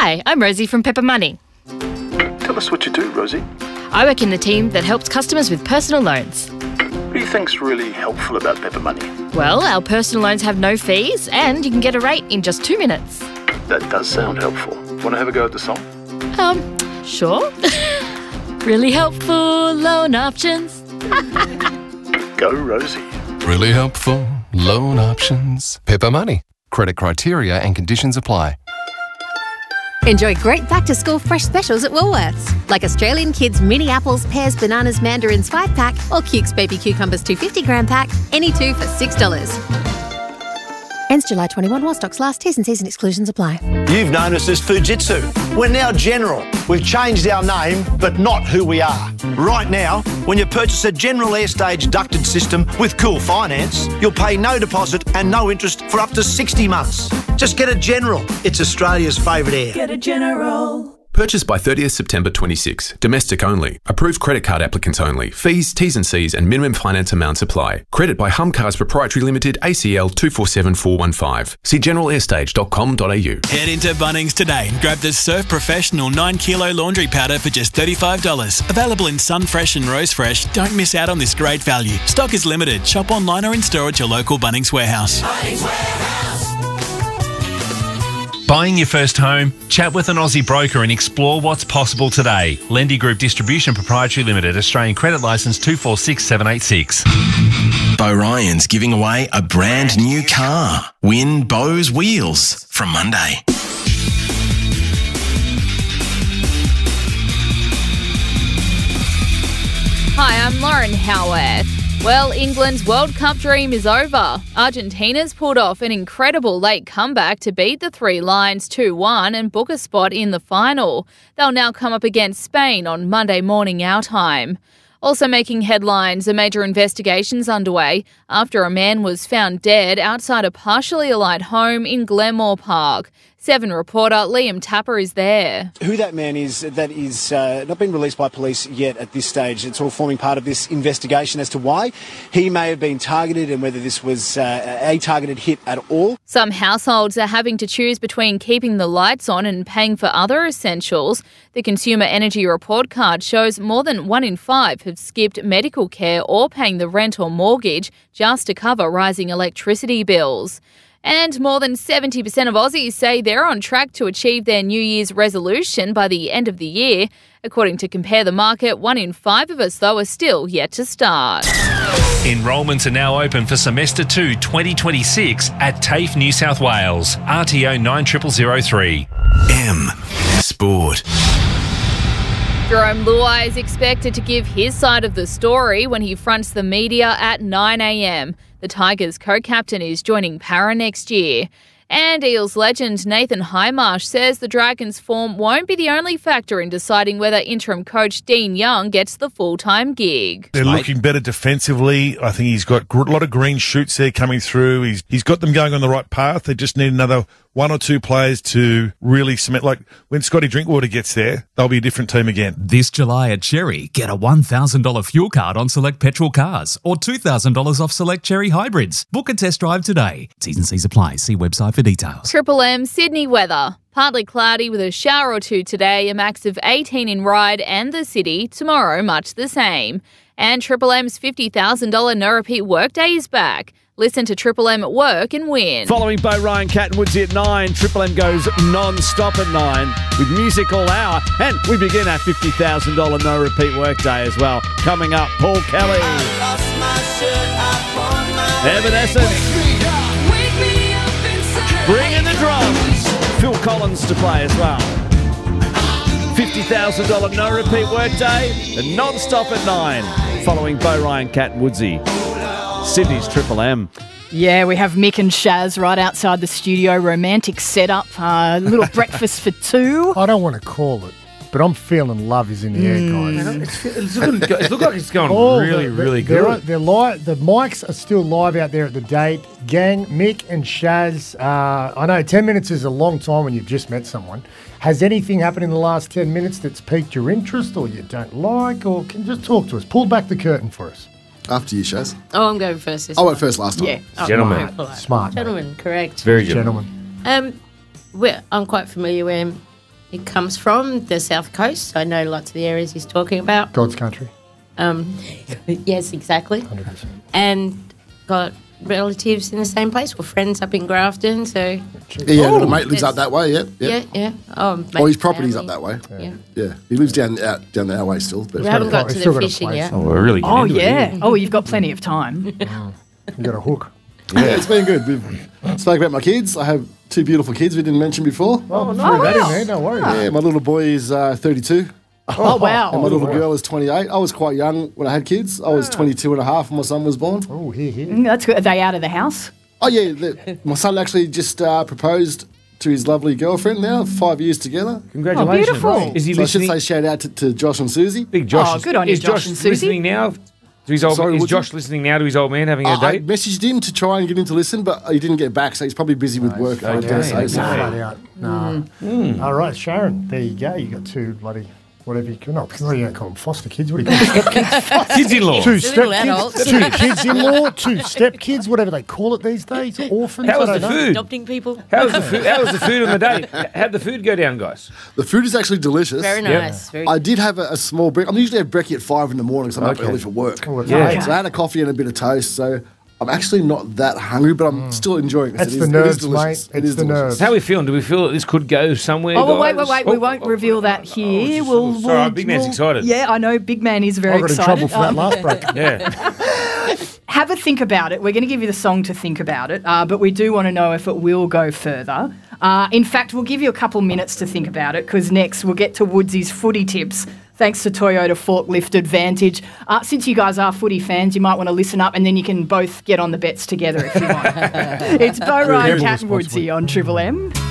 Hi, I'm Rosie from Pepper Money. Tell us what you do, Rosie. I work in the team that helps customers with personal loans. What do you think's really helpful about Pepper Money? Well, our personal loans have no fees and you can get a rate in just 2 minutes. That does sound helpful. Want to have a go at the song? Sure. Really helpful loan options. Go, Rosie. Really helpful loan options. Pepper Money. Credit criteria and conditions apply. Enjoy great back-to-school fresh specials at Woolworths, like Australian Kids mini apples, pears, bananas, mandarins 5-pack or Cukes baby cucumbers 250-gram pack, any two for $6. Ends July 21 while stocks last. T's and C's and exclusions apply. You've known us as Fujitsu. We're now General. We've changed our name, but not who we are. Right now, when you purchase a General Airstage ducted system with Cool Finance, you'll pay no deposit and no interest for up to 60 months. Just get a General. It's Australia's favourite air. Get a General. Purchased by 30th September 26. Domestic only. Approved credit card applicants only. Fees, T's and C's and minimum finance amounts apply. Credit by Humcars Proprietary Limited, ACL 247415. See generalairstage.com.au. Head into Bunnings today and grab the Surf Professional 9 kilo laundry powder for just $35. Available in Sunfresh and Rose Fresh. Don't miss out on this great value. Stock is limited. Shop online or in store at your local Bunnings warehouse. Bunnings Warehouse. Buying your first home? Chat with an Aussie broker and explore what's possible today. Lendy Group Distribution Proprietary Limited, Australian Credit Licence 246786. Bo Ryan's giving away a brand new car. Win Bo's Wheels from Monday. Hi, I'm Lauren Howarth. Well, England's World Cup dream is over. Argentina's pulled off an incredible late comeback to beat the Three Lions 2-1 and book a spot in the final. They'll now come up against Spain on Monday morning our time. Also making headlines, a major investigation's underway after a man was found dead outside a partially alight home in Glenmore Park. 7 reporter Liam Tapper is there. Who that man is, that is not been released by police yet at this stage. It's all forming part of this investigation as to why he may have been targeted and whether this was a targeted hit at all. Some households are having to choose between keeping the lights on and paying for other essentials. The Consumer Energy Report card shows more than 1 in 5 have skipped medical care or paying the rent or mortgage just to cover rising electricity bills. And more than 70% of Aussies say they're on track to achieve their New Year's resolution by the end of the year. According to Compare the Market, 1 in 5 of us, though, are still yet to start. Enrolments are now open for Semester 2 2026 at TAFE New South Wales. RTO 90003. M Sport. Jerome Luai is expected to give his side of the story when he fronts the media at 9 a.m. The Tigers co-captain is joining Para next year. And Eels legend Nathan Highmarsh says the Dragons' form won't be the only factor in deciding whether interim coach Dean Young gets the full-time gig. They're looking better defensively. I think he's got a lot of green shoots there coming through. He's got them going on the right path. They just need another 1 or 2 players to really cement. Like when Scotty Drinkwater gets there, they'll be a different team again. This July at Cherry, get a $1,000 fuel card on select petrol cars or $2,000 off select Cherry hybrids. Book a test drive today. T's and C's apply. See website for details. Triple M Sydney weather. Partly cloudy with a shower or two today, a max of 18 in Ryde and the city. Tomorrow, much the same. And Triple M's $50,000 no repeat workday is back. Listen to Triple M at work and win. Following Bo Ryan, Cat and Woodsy at 9, Triple M goes non-stop at 9 with music all hour. And we begin our $50,000 no-repeat workday as well. Coming up, Paul Kelly. Evanescence. Bring in the drums. Phil Collins to play as well. $50,000 no-repeat workday and non-stop at 9. Following Bo Ryan, Cat and Woodsy. Sydney's Triple M. Yeah, we have Mick and Shaz right outside the studio. Romantic setup. Little breakfast for 2. I don't want to call it, but I'm feeling love is in the air, guys. It's look like it's going really good. They're live. The mics are still live out there at the date. Gang, Mick and Shaz. I know 10 minutes is a long time when you've just met someone. Has anything happened in the last 10 minutes that's piqued your interest or you don't like? Or can you just talk to us? Pull back the curtain for us. After you, Shaz. Oh, I'm going first. I went first last time. Yeah. Oh, Gentlemen. Smart. Gentlemen, correct. Very good. Gentlemen. I'm quite familiar with him. He comes from the South Coast. So I know lots of the areas he's talking about. God's country. Yes, exactly. 100%. And got relatives in the same place. We're friends up in Grafton, so... Yeah, I've got a mate lives up that way, Yeah. Oh, his property's up that way. Yeah. He lives down our way still. But We haven't got to the fishing yet. Oh, we're really Oh, yeah. Oh, you've got plenty of time. You got a hook. Yeah, it's been good. We've spoke about my kids. I have 2 beautiful kids we didn't mention before. Oh, throw that in there, no worries. Yeah, my little boy is 32. Oh, wow. And my little girl is 28. I was quite young when I had kids. I was 22 and a half when my son was born. Oh, here. That's good. Are they out of the house? Oh, yeah. My son actually just proposed to his lovely girlfriend now, 5 years together. Congratulations. Oh, beautiful. Is he So I should listening? say shout out to Josh and Susie. Big Josh. Oh, good on you, Is Josh and Susie. listening now? To his old, Sorry, is would you? Josh listening now to his old man having a I date? messaged him to try and get him to listen, but he didn't get back, so he's probably busy with work. I dare say. So. Flat out. No. All right, Sharon, there you go. You got 2 bloody... Whatever you can. No, what do you call them? Foster kids? What do you call them? Step kids? Kids-in-law. 2 Little step adults. kids. 2 kids-in-law. 2 step kids. Whatever they call it these days. Orphans. How was I the don't know. food? Adopting people. How was the food? How was the food on the date? How'd the food go down, guys? The food is actually delicious. Very nice. Very I did have a small break. I usually have brekkie at 5 in the morning, so I'm up early for work. Oh, it's Yeah. late. So I had a coffee and a bit of toast, so I'm actually not that hungry, but I'm still enjoying it. That's It the is nerves, delicious. mate. It It's is the delicious. nerves. How are we feeling? Do we feel that this could go somewhere? Oh, well, guys? wait. We won't reveal that here. Big man's excited. Yeah, I know. Big man is very I got in excited. trouble for that last break. Yeah. Have a think about it. We're going to give you the song to think about it, but we do want to know if it will go further. In fact, we'll give you a couple minutes to think about it, because next we'll get to Woodsy's footy tips, thanks to Toyota Forklift Advantage. Since you guys are footy fans, you might want to listen up, and then you can both get on the bets together if you want. It's Bo Ryan, Cat and Woodsy on Triple M.